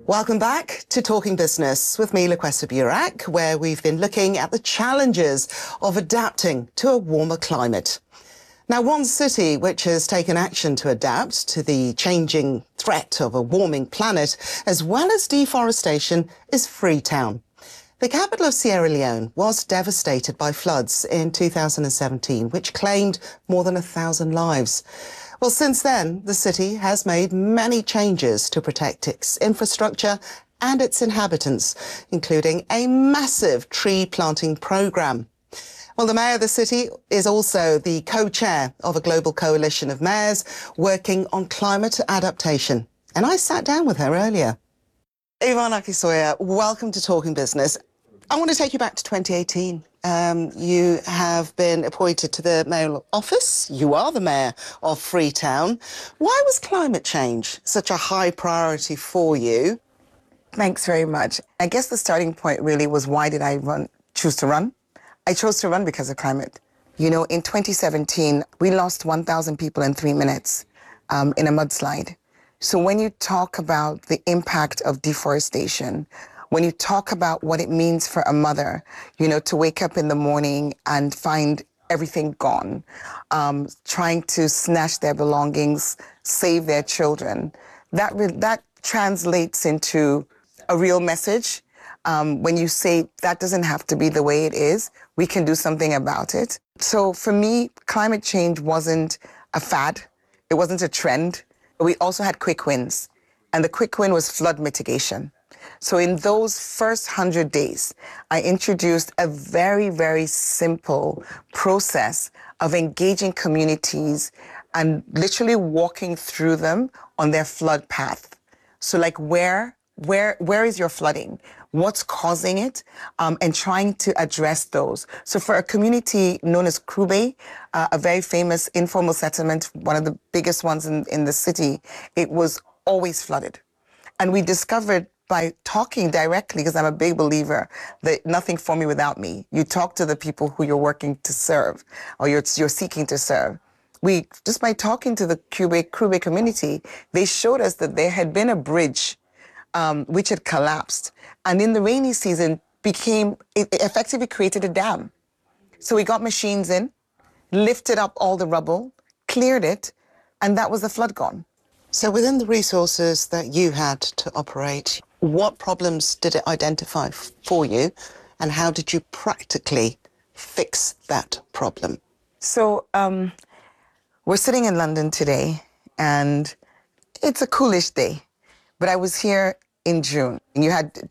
Welcome back to Talking Business with me, Laquesta Burak, where we've been looking at the challenges of adapting to a warmer climate. Now, one city which has taken action to adapt to the changing threat of a warming planet, as well as deforestation, is Freetown. The capital of Sierra Leone was devastated by floods in 2017, which claimed more than 1,000 lives. Well, since then, the city has made many changes to protect its infrastructure and its inhabitants, including a massive tree planting programme. Well, the mayor of the city is also the co-chair of a global coalition of mayors working on climate adaptation. And I sat down with her earlier. Yvonne Akissoya, welcome to Talking Business. I want to take you back to 2018. You have been appointed to the mayoral office. You are the mayor of Freetown. Why was climate change such a high priority for you? Thanks very much. I guess the starting point really was, why did I choose to run? I chose to run because of climate. You know, in 2017, we lost 1,000 people in 3 minutes in a mudslide. So when you talk about the impact of deforestation, when you talk about what it means for a mother, you know, to wake up in the morning and find everything gone, trying to snatch their belongings, save their children, that translates into a real message. When you say that doesn't have to be the way it is, we can do something about it. So for me, climate change wasn't a fad. It wasn't a trend. We also had quick wins. And the quick win was flood mitigation. So in those first 100 days, I introduced a very, very simple process of engaging communities and literally walking through them on their flood path. So like, where is your flooding? What's causing it? And trying to address those. So for a community known as Krube, a very famous informal settlement, one of the biggest ones in the city, it was always flooded. And we discovered by talking directly, because I'm a big believer that nothing for me without me. You talk to the people who you're working to serve, or you're seeking to serve. Just by talking to the Krube community, they showed us that there had been a bridge which had collapsed. And in the rainy season, it effectively created a dam. So we got machines in, lifted up all the rubble, cleared it, and that was the flood gone. So within the resources that you had to operate, what problems did it identify for you, and how did you practically fix that problem? So we're sitting in London today, and it's a coolish day. But I was here in June, and you had